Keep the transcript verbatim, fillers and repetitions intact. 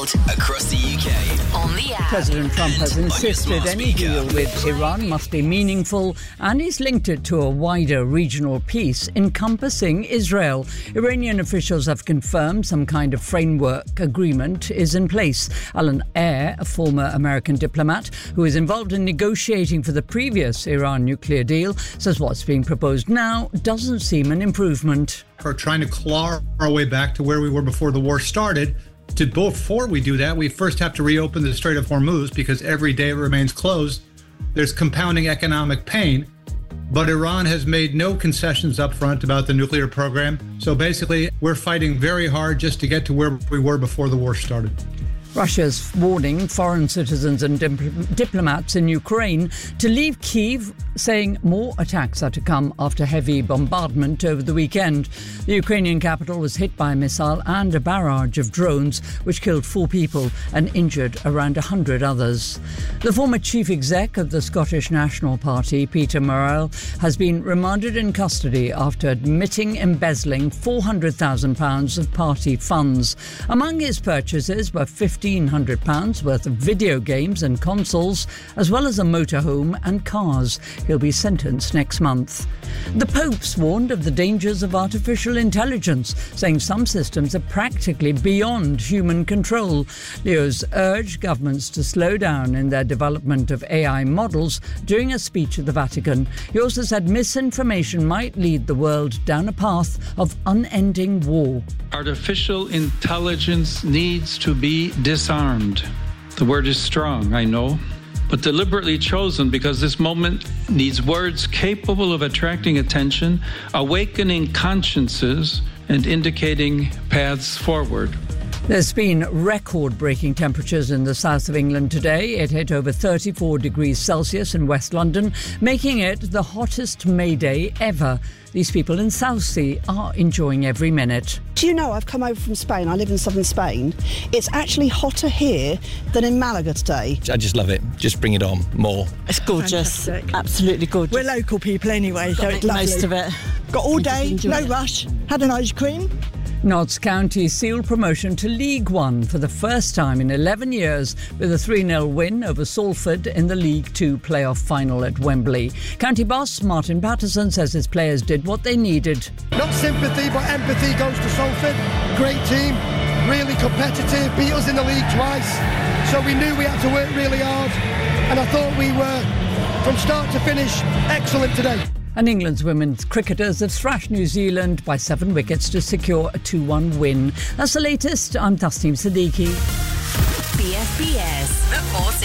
Across the U K. On the app. President Trump has And on your insisted smart any speaker. deal with Iran must be meaningful, and he's linked it to a wider regional peace encompassing Israel. Iranian officials have confirmed some kind of framework agreement is in place. Alan Eyre, a former American diplomat who is involved in negotiating for the previous Iran nuclear deal, says what's being proposed now doesn't seem an improvement. We're trying to claw our way back to where we were before the war started. To before we do that, we first have to reopen the Strait of Hormuz, because every day it remains closed, there's compounding economic pain. But Iran has made no concessions up front about the nuclear program. So basically, we're fighting very hard just to get to where we were before the war started. Russia's warning foreign citizens and dip- diplomats in Ukraine to leave Kyiv, saying more attacks are to come after heavy bombardment over the weekend. The Ukrainian capital was hit by a missile and a barrage of drones, which killed four people and injured around one hundred others. The former chief exec of the Scottish National Party, Peter Murrell, has been remanded in custody after admitting embezzling four hundred thousand pounds of party funds. Among his purchases were fifteen hundred pounds worth of video games and consoles, as well as a motorhome and cars. He'll be sentenced next month. The Pope's warned of the dangers of artificial intelligence, saying some systems are practically beyond human control. Leo's urged governments to slow down in their development of A I models during a speech at the Vatican. He also said misinformation might lead the world down a path of unending war. Artificial intelligence needs to be disarmed. The word is strong, I know, but deliberately chosen because this moment needs words capable of attracting attention, awakening consciences, and indicating paths forward. There's been record-breaking temperatures in the south of England today. It hit over thirty-four degrees Celsius in West London, making it the hottest May Day ever. These people in Southsea are enjoying every minute. Do you know, I've come over from Spain. I live in southern Spain. It's actually hotter here than in Malaga today. I just love it. Just bring it on more. It's gorgeous. Fantastic. Absolutely gorgeous. We're local people anyway, so it's lovely. Most of it. Got all day, no it. rush. Had an ice cream. Notts County sealed promotion to League One for the first time in eleven years with a three nil win over Salford in the League Two playoff final at Wembley. County boss Martin Patterson says his players did what they needed. Not sympathy, but empathy goes to Salford. Great team, really competitive, beat us in the league twice. So we knew we had to work really hard, and I thought we were, from start to finish, excellent today. And England's women's cricketers have thrashed New Zealand by seven wickets to secure a two one win. That's the latest. I'm Tasneem Siddiqui. B S B S. The